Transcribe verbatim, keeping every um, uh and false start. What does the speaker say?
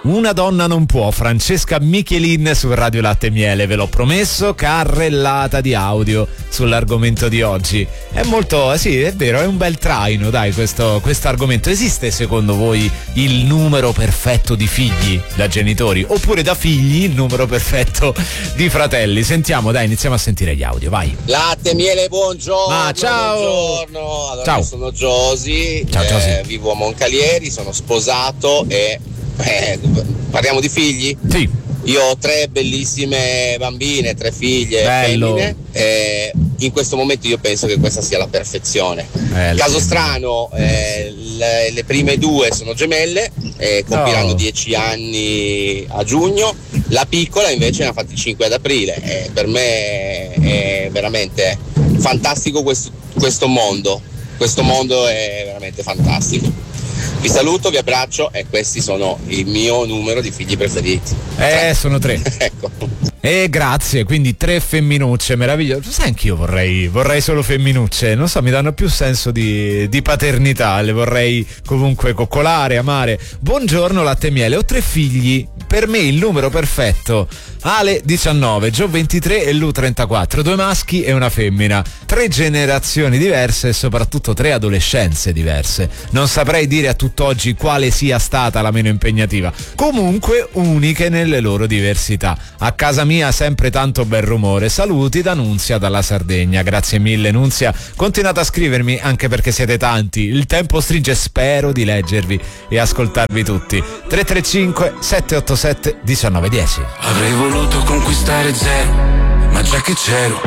Una donna non può, Francesca Michelin su Radio Latte e Miele, ve l'ho promesso, carrellata di audio sull'argomento di oggi. È molto, sì, è vero, è un bel traino, dai, questo argomento. Esiste secondo voi il numero perfetto di figli da genitori, oppure da figli il numero perfetto di fratelli? Sentiamo, dai, iniziamo a sentire gli audio, vai. Latte e Miele, buongiorno. Ah, ciao. Buongiorno. Allora, ciao. Io sono Giosi, ciao, eh, Giosi. Vivo a Moncalieri, sono sposato e eh, parliamo di figli? Sì. Io ho tre bellissime bambine, tre figlie Bello. femmine e in questo momento io penso che questa sia la perfezione. Eh, Caso strano, eh, le, le prime due sono gemelle, eh, compiranno Oh. dieci anni a giugno, la piccola invece ne ha fatti cinque ad aprile. Eh, per me è veramente fantastico questo, questo mondo, questo mondo è veramente fantastico. Vi saluto, vi abbraccio e questi sono il mio numero di figli preferiti. Eh, sono tre. Ecco. E grazie, quindi tre femminucce, meraviglioso. Sai, anch'io vorrei, vorrei solo femminucce, non so, mi danno più senso di, di paternità, le vorrei comunque coccolare, amare. Buongiorno Latte e Miele, ho tre figli, per me il numero perfetto: Ale diciannove, Gio ventitré e Lu trentaquattro, due maschi e una femmina, tre generazioni diverse e soprattutto tre adolescenze diverse. Non saprei dire a tutt'oggi quale sia stata la meno impegnativa, comunque uniche nelle loro diversità. A casa mia sempre tanto bel rumore. Saluti da Nunzia dalla Sardegna. Grazie mille Nunzia, continuate a scrivermi anche perché siete tanti, il tempo stringe, spero di leggervi e ascoltarvi tutti. Tre tre cinque sette otto sette uno nove uno zero. Avrei voluto conquistare zero, ma già che c'ero